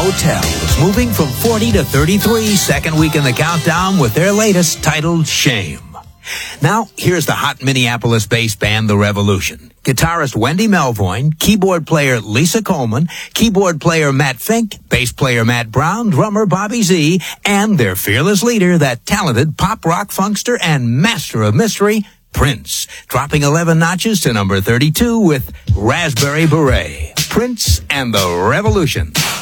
Hotel is moving from 40 to 33, second week in the countdown with their latest titled Shame. Now, here's the hot Minneapolis-based band The Revolution. Guitarist Wendy Melvoin, keyboard player Lisa Coleman, keyboard player Matt Fink, bass player Matt Brown, drummer Bobby Z, and their fearless leader, that talented pop rock funkster and master of mystery, Prince, dropping 11 notches to number 32 with Raspberry Beret. Prince and The Revolution.